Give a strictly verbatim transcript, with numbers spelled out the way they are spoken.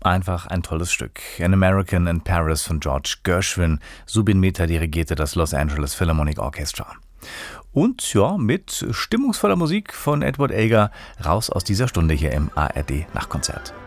Einfach ein tolles Stück. An American in Paris von George Gershwin. Zubin Mehta dirigierte das Los Angeles Philharmonic Orchestra. Und ja, mit stimmungsvoller Musik von Edward Elgar raus aus dieser Stunde hier im A R D Nachtkonzert.